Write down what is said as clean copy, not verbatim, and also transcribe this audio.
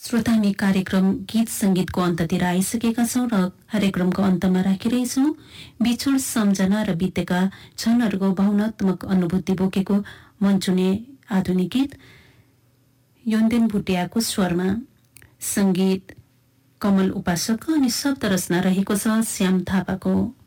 श्रोता, हामी कार्यक्रम गीत संगीतको अन्ततिर आइसकेका छौं र कार्यक्रमको अन्तमा राखिरहेछौं बिछोड सम्झना र बितेका क्षणहरूको भावनात्मक अनुभूति बोकेको मनचुने आधुनिक गीत योन्देन भुटियाको स्वरमा। संगीत कमल उपासक अनि शब्द रचना रहेको छ श्याम थापाको।